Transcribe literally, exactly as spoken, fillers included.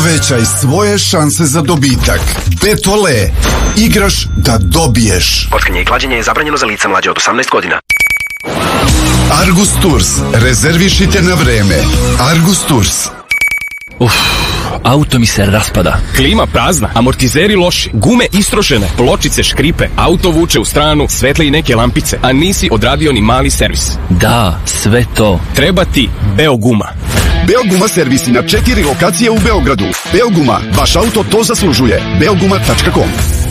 Povećaj svoje šanse za dobitak. Betole. Igraš da dobiješ. Kockanje i klađenje je zabranjeno za lica mlađe od osamnaest godina. Argus Tours. Rezervišite na vreme. Argus Tours. Uff, auto mi se raspada. Klima prazna, amortizeri loši, gume istrošene, pločice škripe, auto vuče u stranu, svetle i neke lampice, a nisi odradio ni mali servis. Da, sve to. Treba ti Beoguma. Beoguma servisi na četiri lokacije u Beogradu. Beoguma, vaš auto to zaslužuje. beoguma tačka com